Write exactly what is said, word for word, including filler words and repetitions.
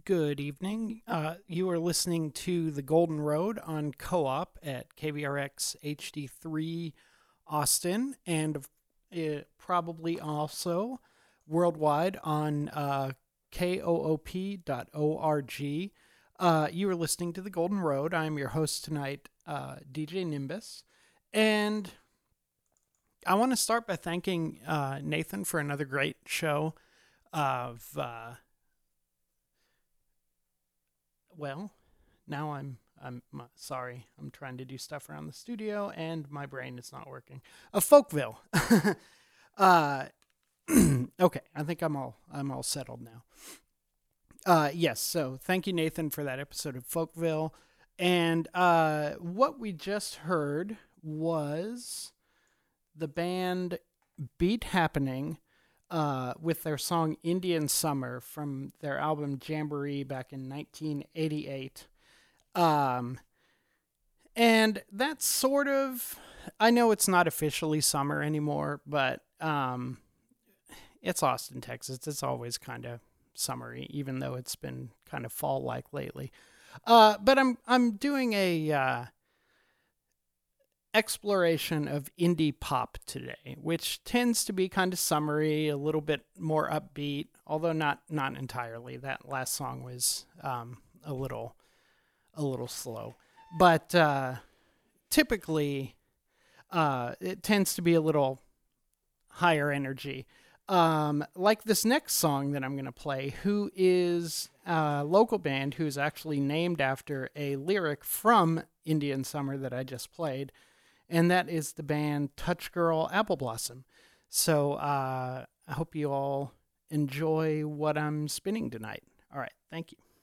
Good evening. Uh, you are listening to The Golden Road on Co-op at K V R X H D three Austin, and uh, probably also worldwide on uh, koop dot org. Uh, you are listening to The Golden Road. I'm your host tonight, uh, D J Nimbus, and I want to start by thanking uh, Nathan for another great show of... Uh, Well, now I'm I'm uh, sorry. I'm trying to do stuff around the studio and my brain is not working. A Folkville. uh, okay, I think I'm all I'm all settled now. Uh, yes. So thank you, Nathan, for that episode of Folkville. And uh, what we just heard was the band Beat Happening. Uh, with their song Indian Summer from their album Jamboree back in nineteen eighty-eight. Um, and that's sort of, I know it's not officially summer anymore, but um, it's Austin, Texas. It's always kind of summery, even though it's been kind of fall-like lately. Uh, but I'm I'm doing a... Uh, exploration of indie pop today, which tends to be kind of summery, a little bit more upbeat, although not not entirely. That last song was um, a little a little slow, but uh, typically uh, it tends to be a little higher energy. Um, like this next song that I'm going to play, who is a local band who's actually named after a lyric from Indian Summer that I just played. And that is the band Touch Girl Apple Blossom. So uh, I hope you all enjoy what I'm spinning tonight. All right, thank you.